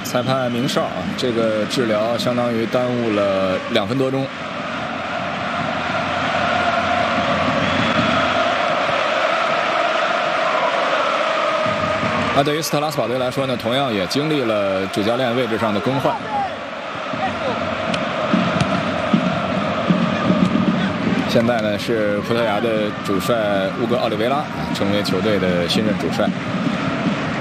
裁判鸣哨啊，这个治疗相当于耽误了2分多钟。对于斯特拉斯堡队来说呢，同样也经历了主教练位置上的更换。现在呢是葡萄牙的主帅乌戈·奥利维拉成为球队的新任主帅。